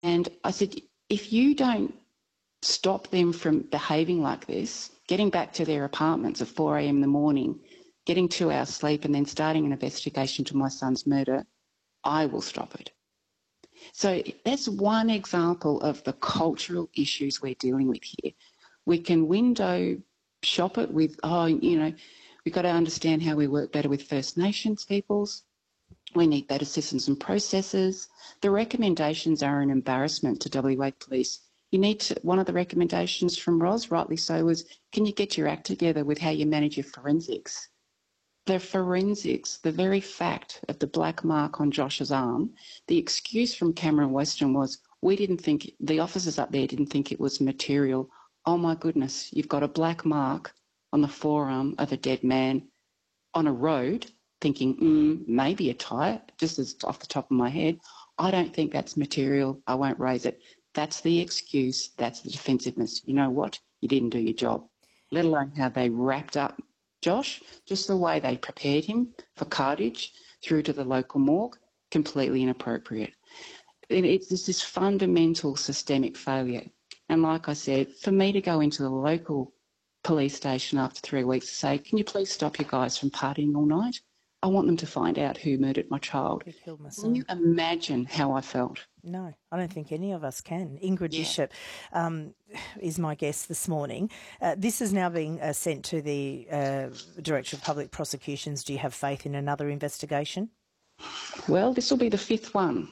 And I said, if you don't stop them from behaving like this, getting back to their apartments at 4 a.m. in the morning, getting 2 hours sleep and then starting an investigation to my son's murder, I will stop it. So that's one example of the cultural issues we're dealing with here. We can window shop it with, we've got to understand how we work better with First Nations peoples. We need better systems and processes. The recommendations are an embarrassment to WA Police. One of the recommendations from Ros, rightly so, was, can you get your act together with how you manage your forensics? The forensics, the very fact of the black mark on Josh's arm, the excuse from Cameron Weston was, the officers up there didn't think it was material. Oh my goodness, you've got a black mark on the forearm of a dead man on a road, thinking, maybe a tyre, just as off the top of my head. I don't think that's material. I won't raise it. That's the excuse. That's the defensiveness. You know what? You didn't do your job, let alone how they wrapped up Josh, just the way they prepared him for cartage through to the local morgue, completely inappropriate. It's this fundamental systemic failure. And like I said, for me to go into the local police station after 3 weeks to say, can you please stop you guys from partying all night? I want them to find out who murdered my child. Who killed my son. Can you imagine how I felt? No, I don't think any of us can. Ingrid Bishop is my guest this morning. This is now being sent to the Director of Public Prosecutions. Do you have faith in another investigation? Well, this will be the fifth one.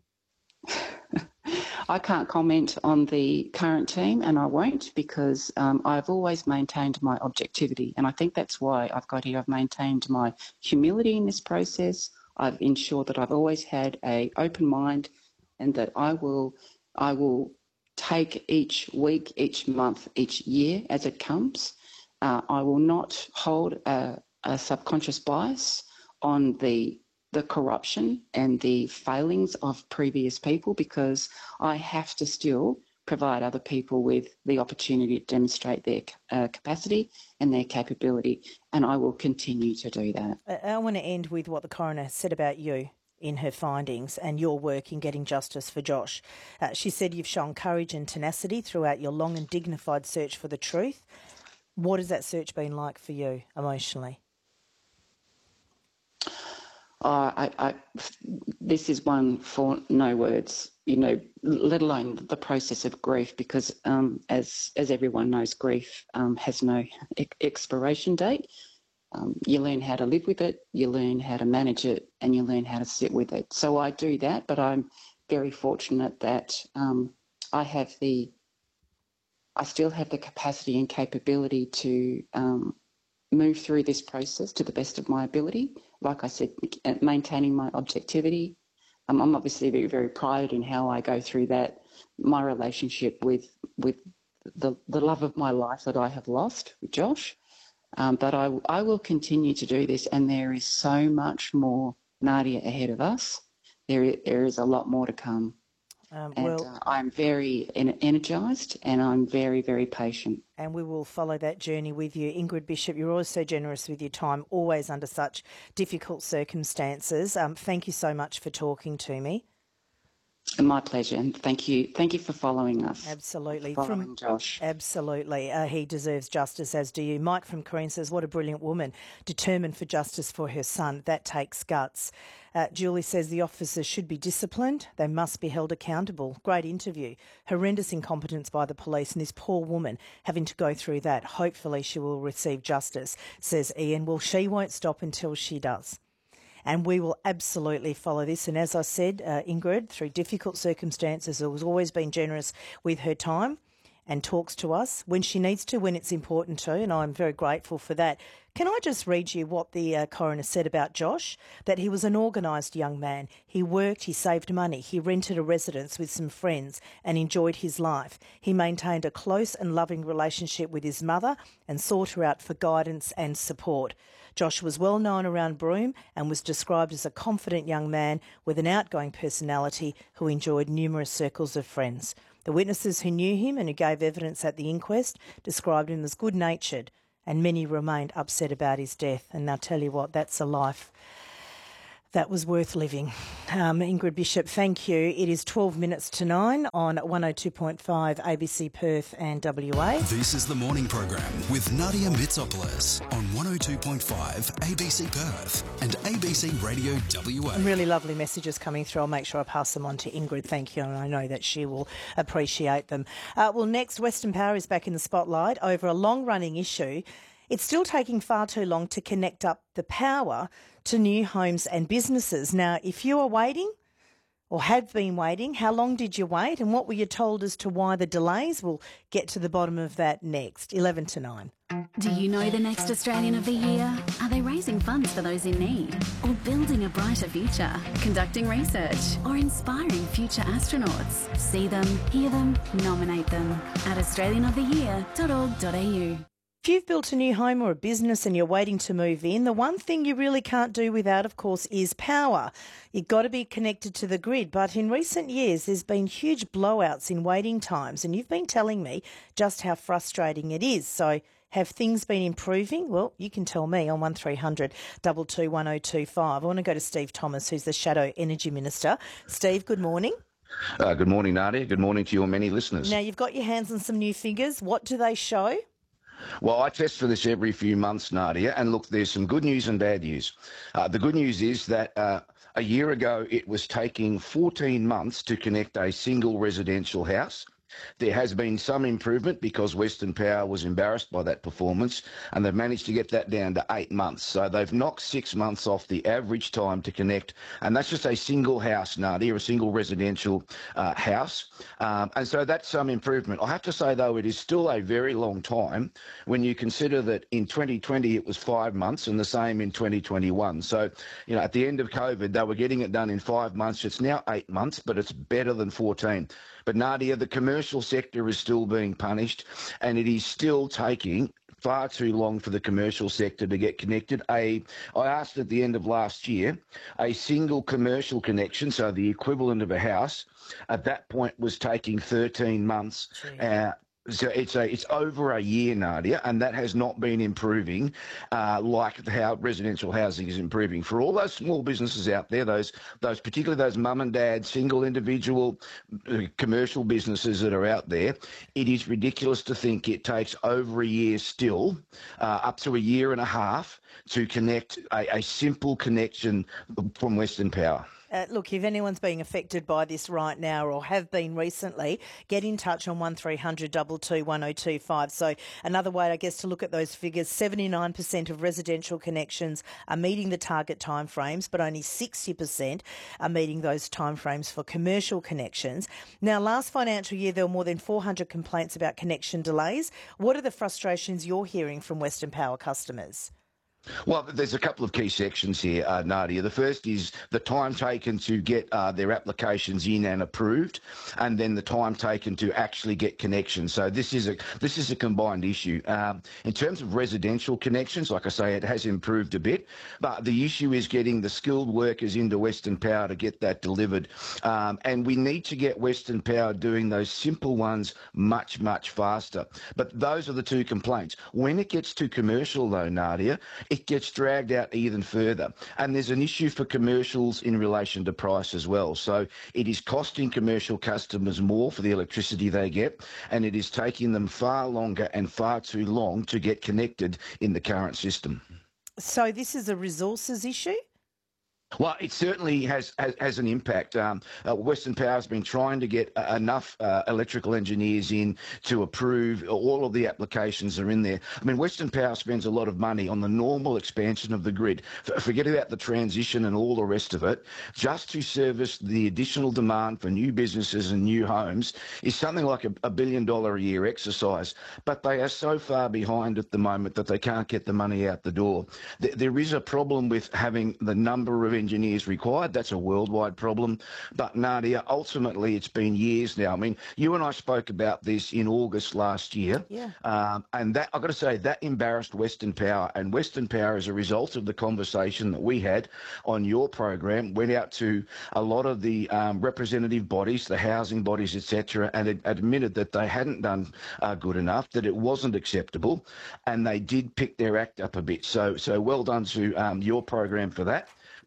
I can't comment on the current team, and I won't, because I've always maintained my objectivity, and I think that's why I've got here. I've maintained my humility in this process. I've ensured that I've always had an open mind, and that I will take each week, each month, each year as it comes. I will not hold a subconscious bias on the corruption and the failings of previous people, because I have to still provide other people with the opportunity to demonstrate their capacity and their capability, and I will continue to do that. I want to end with what the coroner said about you in her findings and your work in getting justice for Josh. She said you've shown courage and tenacity throughout your long and dignified search for the truth. What has that search been like for you emotionally? This is one for no words, let alone the process of grief, because as everyone knows, grief has no expiration date. You learn how to live with it, you learn how to manage it, and you learn how to sit with it. So I do that, but I'm very fortunate that I still have the capacity and capability to move through this process to the best of my ability. Like I said, maintaining my objectivity. I'm obviously very, very proud in how I go through that, my relationship with the love of my life that I have lost with Josh. But I will continue to do this, and there is so much more, Nadia, ahead of us. There is a lot more to come. I'm very energised, and I'm very, very patient. And we will follow that journey with you. Ingrid Bishop, you're always so generous with your time, always under such difficult circumstances. Thank you so much for talking to me. My pleasure, and thank you for following us. Absolutely. Following Josh. Absolutely. He deserves justice, as do you. Mike from Corinne says, what a brilliant woman, determined for justice for her son. That takes guts. Julie says the officers should be disciplined. They must be held accountable. Great interview. Horrendous incompetence by the police, and this poor woman having to go through that. Hopefully she will receive justice, says Ian. Well, she won't stop until she does. And we will absolutely follow this. And as I said, Ingrid, through difficult circumstances, has always been generous with her time and talks to us when she needs to, when it's important to, and I'm very grateful for that. Can I just read you what the coroner said about Josh? That he was an organised young man. He worked, he saved money, he rented a residence with some friends and enjoyed his life. He maintained a close and loving relationship with his mother and sought her out for guidance and support. Josh was well known around Broome and was described as a confident young man with an outgoing personality who enjoyed numerous circles of friends. The witnesses who knew him and who gave evidence at the inquest described him as good-natured, and many remained upset about his death. And I'll tell you what, that's a life That was worth living. Ingrid Bishop, thank you. It is 12 minutes to 9 on 102.5 ABC Perth and WA. This is the morning program with Nadia Mitsopoulos on 102.5 ABC Perth and ABC Radio WA. Really lovely messages coming through. I'll make sure I pass them on to Ingrid. Thank you, and I know that she will appreciate them. Well, next, Western Power is back in the spotlight over a long-running issue. It's still taking far too long to connect up the power to new homes and businesses. Now, if you are waiting or have been waiting, how long did you wait and what were you told as to why the delays? We'll get to the bottom of that next, 11 to 9. Do you know the next Australian of the Year? Are they raising funds for those in need? Or building a brighter future? Conducting research? Or inspiring future astronauts? See them, hear them, nominate them at australianoftheyear.org.au. If you've built a new home or a business and you're waiting to move in, the one thing you really can't do without, of course, is power. You've got to be connected to the grid. But in recent years, there's been huge blowouts in waiting times, and you've been telling me just how frustrating it is. So have things been improving? Well, you can tell me on 1300 22 1025. I want to go to Steve Thomas, who's the Shadow Energy Minister. Steve, good morning. Good morning, Nadia. Good morning to your many listeners. Now, you've got your hands on some new figures. What do they show? Well, I test for this every few months, Nadia, and look, there's some good news and bad news. The good news is that a year ago it was taking 14 months to connect a single residential house. There has been some improvement because Western Power was embarrassed by that performance, and they've managed to get that down to 8 months. So they've knocked 6 months off the average time to connect, and that's just a single house, Nadia, a single residential house. And so that's some improvement. I have to say, though, it is still a very long time when you consider that in 2020 it was 5 months and the same in 2021. So, you know, at the end of COVID, they were getting it done in 5 months. It's now 8 months, but it's better than 14. But Nadia, the commercial sector is still being punished, and it is still taking far too long for the commercial sector to get connected. I asked at the end of last year, a single commercial connection, so the equivalent of a house, at that point was taking 13 months. So it's over a year, Nadia, and that has not been improving like how residential housing is improving. For all those small businesses out there, those particularly those mum and dad, single individual commercial businesses that are out there, it is ridiculous to think it takes over a year still, up to a year and a half, to connect a simple connection from Western Power. Look, if anyone's being affected by this right now or have been recently, get in touch on 1300 22 1025. So another way, I guess, to look at those figures, 79% of residential connections are meeting the target timeframes, but only 60% are meeting those timeframes for commercial connections. Now, last financial year, there were more than 400 complaints about connection delays. What are the frustrations you're hearing from Western Power customers? Well, there's a couple of key sections here, Nadia. The first is the time taken to get their applications in and approved, and then the time taken to actually get connections. So this is a combined issue. In terms of residential connections, like I say, it has improved a bit, but the issue is getting the skilled workers into Western Power to get that delivered. And we need to get Western Power doing those simple ones much, much faster. But those are the two complaints. When it gets to commercial, though, Nadia, it gets dragged out even further. And there's an issue for commercials in relation to price as well. So it is costing commercial customers more for the electricity they get, and it is taking them far longer and far too long to get connected in the current system. So this is a resources issue? Well, it certainly has an impact. Western Power has been trying to get enough electrical engineers in to approve all of the applications that are in there. I mean, Western Power spends a lot of money on the normal expansion of the grid. Forget about the transition and all the rest of it. Just to service the additional demand for new businesses and new homes is something like a $1 billion a year exercise. But they are so far behind at the moment that they can't get the money out the door. There is a problem with having the number of engineers required. That's a worldwide problem. But Nadia, ultimately, it's been years now. I mean, you and I spoke about this in August last year. Yeah. And that, I've got to say, that embarrassed Western Power. And Western Power, as a result of the conversation that we had on your program, went out to a lot of the representative bodies, the housing bodies, etc., and admitted that they hadn't done good enough, that it wasn't acceptable, and they did pick their act up a bit. So well done to your program for that.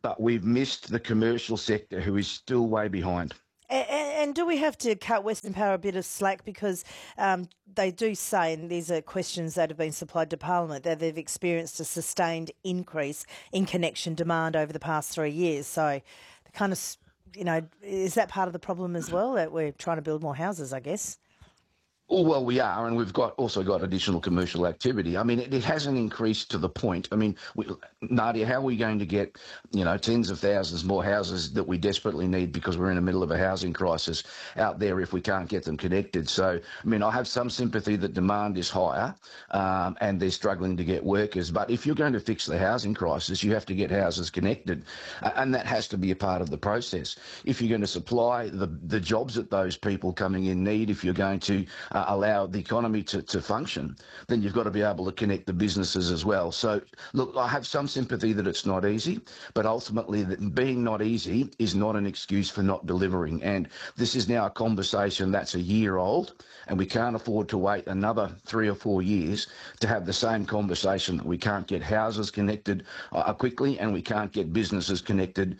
but we've missed the commercial sector, who is still way behind. And do we have to cut Western Power a bit of slack, because they do say, and these are questions that have been supplied to Parliament, that they've experienced a sustained increase in connection demand over the past 3 years. So the kind of, is that part of the problem as well, that we're trying to build more houses, I guess? Oh, well, we are, and we've also got additional commercial activity. I mean, it hasn't increased to the point. I mean, Nadia, how are we going to get, tens of thousands more houses that we desperately need, because we're in the middle of a housing crisis out there, if we can't get them connected? So, I mean, I have some sympathy that demand is higher and they're struggling to get workers. But if you're going to fix the housing crisis, you have to get houses connected, and that has to be a part of the process. If you're going to supply the jobs that those people coming in need, if you're going to allow the economy to function, then you've got to be able to connect the businesses as well. So, look, I have some sympathy that it's not easy, but ultimately that being not easy is not an excuse for not delivering. And this is now a conversation that's a year old, and we can't afford to wait another 3 or 4 years to have the same conversation that we can't get houses connected quickly, and we can't get businesses connected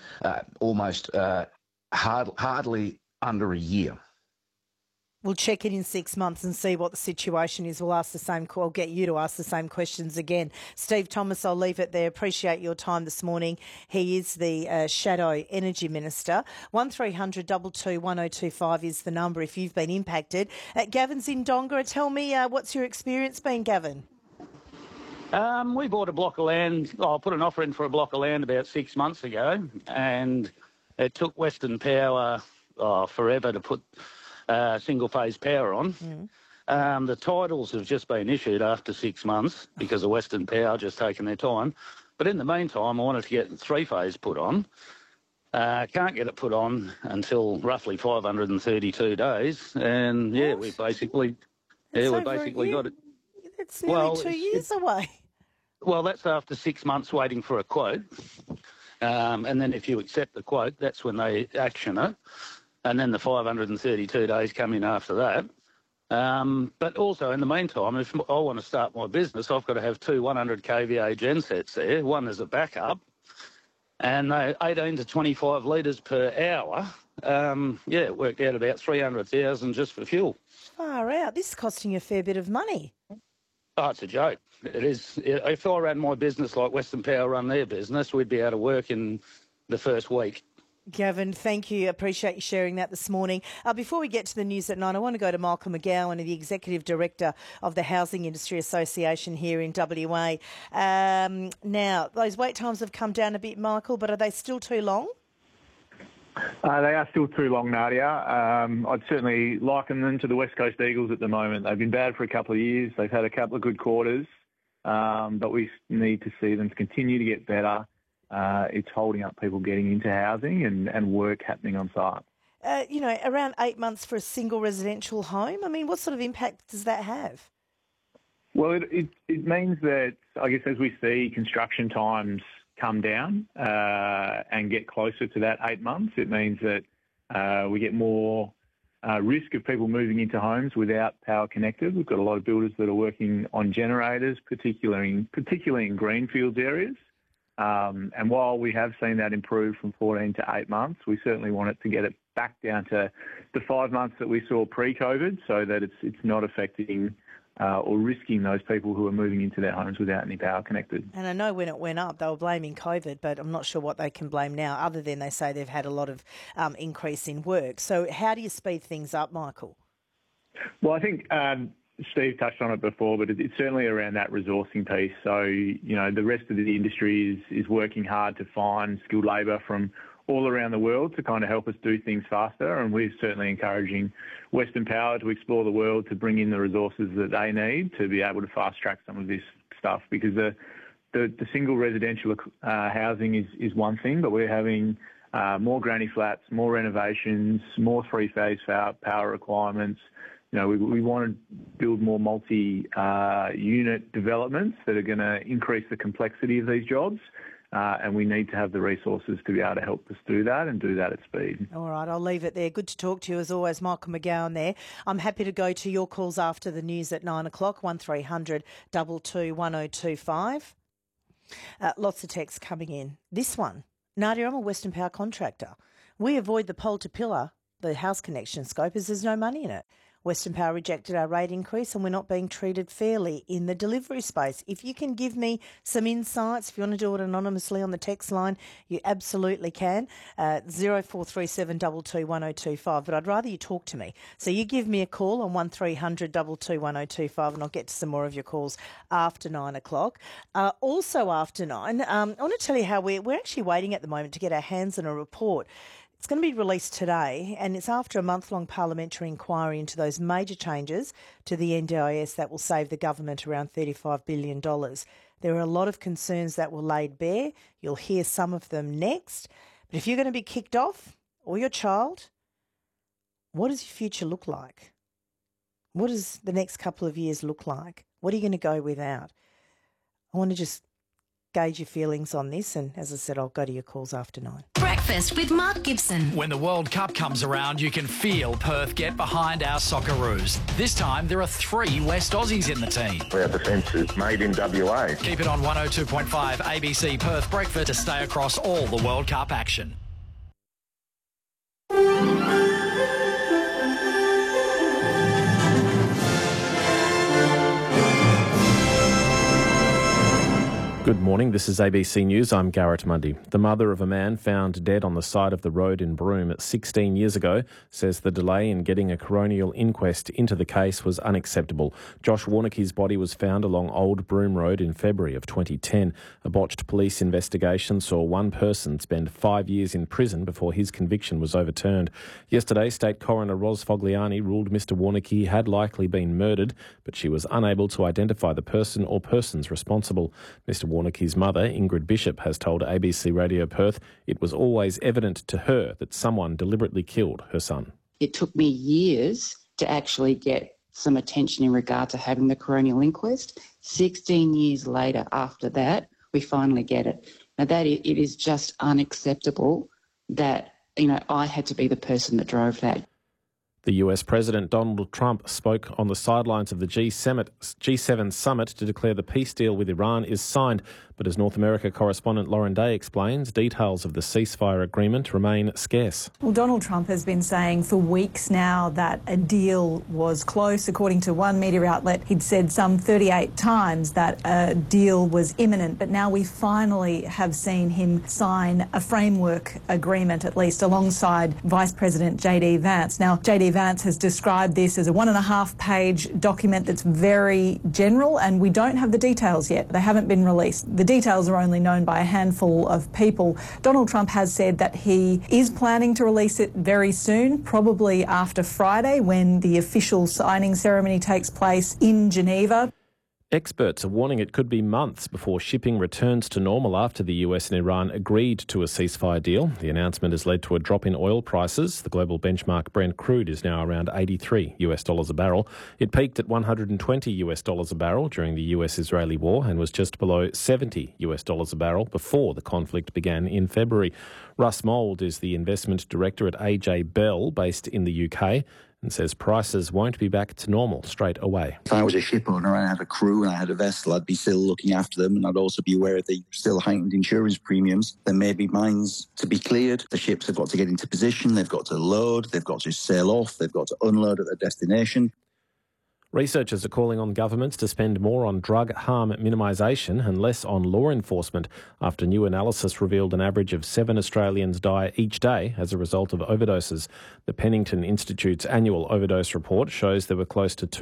hardly under a year. We'll check in 6 months and see what the situation is. We'll get you to ask the same questions again. Steve Thomas, I'll leave it there. Appreciate your time this morning. He is the Shadow Energy Minister. 1300 22 1025 is the number if you've been impacted. Gavin's in Donga. Tell me, what's your experience been, Gavin? We bought a block of land. I put an offer in for a block of land about 6 months ago, and it took Western Power forever to put single-phase power on. The titles have just been issued after 6 months because of Western Power just taking their time. But in the meantime, I wanted to get three-phase put on. Can't get it put on until roughly 532 days. And, we basically got it. It's nearly 2 years away. Well, that's after 6 months waiting for a quote. And then if you accept the quote, that's when they action it. And then the 532 days come in after that. But also, in the meantime, if I want to start my business, I've got to have two 100 kVA gensets there, one as a backup, and they're 18 to 25 litres per hour. It worked out about 300,000 just for fuel. Far out. This is costing you a fair bit of money. Oh, it's a joke. It is. If I ran my business like Western Power run their business, we'd be able to work in the first week. Gavin, thank you. Appreciate you sharing that this morning. Before we get to the news at 9, I want to go to Michael McGowan, the Executive Director of the Housing Industry Association here in WA. Now, those wait times have come down a bit, Michael, but are they still too long? They are still too long, Nadia. I'd certainly liken them to the West Coast Eagles at the moment. They've been bad for a couple of years. They've had a couple of good quarters, but we need to see them continue to get better. It's holding up people getting into housing and work happening on site. Around 8 months for a single residential home. I mean, what sort of impact does that have? Well, it means that, I guess, as we see construction times come down and get closer to that 8 months, it means that we get more risk of people moving into homes without power connected. We've got a lot of builders that are working on generators, particularly in greenfields areas. And while we have seen that improve from 14 to 8 months, we certainly want it to get it back down to the 5 months that we saw pre-COVID, so that it's not affecting or risking those people who are moving into their homes without any power connected. And I know when it went up, they were blaming COVID, but I'm not sure what they can blame now, other than they say they've had a lot of increase in work. So how do you speed things up, Michael? Well, I think Steve touched on it before, but it's certainly around that resourcing piece. So, the rest of the industry is working hard to find skilled labour from all around the world to kind of help us do things faster. And we're certainly encouraging Western Power to explore the world to bring in the resources that they need to be able to fast track some of this stuff, because the single residential housing is one thing, but we're having more granny flats, more renovations, more three-phase power requirements. We want to build more multi-unit developments that are going to increase the complexity of these jobs, and we need to have the resources to be able to help us do that and do that at speed. All right, I'll leave it there. Good to talk to you as always, Michael McGowan there. I'm happy to go to your calls after the news at 9 o'clock, 1300 22 1025. Lots of texts coming in. This one Nadia, I'm a Western Power contractor. We avoid the pole to pillar, the house connection scope, as there's no money in it. Western Power rejected our rate increase and we're not being treated fairly in the delivery space. If you can give me some insights, if you want to do it anonymously on the text line, you absolutely can. 0437 22 1025, but I'd rather you talk to me. So you give me a call on 1300 22 1025 and I'll get to some more of your calls after 9 o'clock. Also after 9, I want to tell you how we're actually waiting at the moment to get our hands on a report. It's going to be released today, and it's after a month-long parliamentary inquiry into those major changes to the NDIS that will save the government around $35 billion. There are a lot of concerns that were laid bare. You'll hear some of them next. But if you're going to be kicked off, or your child, what does your future look like? What does the next couple of years look like? What are you going to go without? I want to just gauge your feelings on this, and as I said, I'll go to your calls after 9. Breakfast with Mark Gibson. When the World Cup comes around, you can feel Perth get behind our Socceroos. This time, there are 3 West Aussies in the team. Our defence is made in WA. Keep it on 102.5 ABC Perth Breakfast to stay across all the World Cup action. Good morning, this is ABC News. I'm Garrett Mundy. The mother of a man found dead on the side of the road in Broome 16 years ago says the delay in getting a coronial inquest into the case was unacceptable. Josh Warnicki's body was found along Old Broome Road in February of 2010. A botched police investigation saw one person spend 5 years in prison before his conviction was overturned. Yesterday, State Coroner Ros Fogliani ruled Mr Warnicki had likely been murdered, but she was unable to identify the person or persons responsible. Mr Warnicki's mother, Ingrid Bishop, has told ABC Radio Perth it was always evident to her that someone deliberately killed her son. It took me years to actually get some attention in regard to having the coronial inquest. 16 years later after that, we finally get it. Now, it is just unacceptable that, I had to be the person that drove that. The US President Donald Trump spoke on the sidelines of the G7 summit to declare the peace deal with Iran is signed. But as North America correspondent Lauren Day explains, details of the ceasefire agreement remain scarce. Well, Donald Trump has been saying for weeks now that a deal was close. According to one media outlet, he'd said some 38 times that a deal was imminent. But now we finally have seen him sign a framework agreement, at least alongside Vice President J.D. Vance. Now, J.D. Vance has described this as a 1.5-page document that's very general, and we don't have the details yet. They haven't been released. The details are only known by a handful of people. Donald Trump has said that he is planning to release it very soon, probably after Friday, when the official signing ceremony takes place in Geneva. Experts are warning it could be months before shipping returns to normal after the US and Iran agreed to a ceasefire deal. The announcement has led to a drop in oil prices. The global benchmark Brent crude is now around $83 a barrel. It peaked at $120 a barrel during the US-Israeli war and was just below $70 a barrel before the conflict began in February. Russ Mould is the investment director at AJ Bell, based in the UK, and says prices won't be back to normal straight away. If I was a ship owner and I had a crew and I had a vessel, I'd be still looking after them, and I'd also be aware of the still heightened insurance premiums. There may be mines to be cleared. The ships have got to get into position, they've got to load, they've got to sail off, they've got to unload at their destination. Researchers are calling on governments to spend more on drug harm minimisation and less on law enforcement after new analysis revealed an average of 7 Australians die each day as a result of overdoses. The Pennington Institute's annual overdose report shows there were close to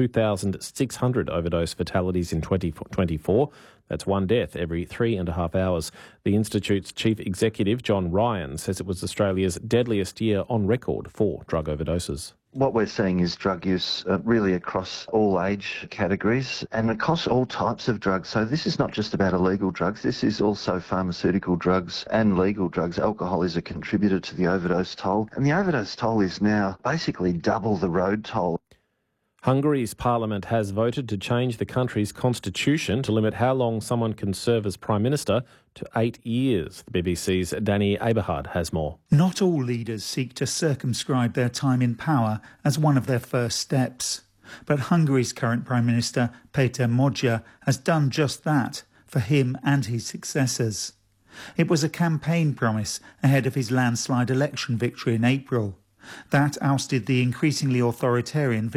2,600 overdose fatalities in 2024. That's one death every 3.5 hours. The Institute's chief executive, John Ryan, says it was Australia's deadliest year on record for drug overdoses. What we're seeing is drug use really across all age categories and across all types of drugs. So this is not just about illegal drugs. This is also pharmaceutical drugs and legal drugs. Alcohol is a contributor to the overdose toll. And the overdose toll is now basically double the road toll. Hungary's parliament has voted to change the country's constitution to limit how long someone can serve as Prime Minister to 8 years. The BBC's Danny Aberhard has more. Not all leaders seek to circumscribe their time in power as one of their first steps. But Hungary's current Prime Minister, Péter Magyar, has done just that for him and his successors. It was a campaign promise ahead of his landslide election victory in April. That ousted the increasingly authoritarian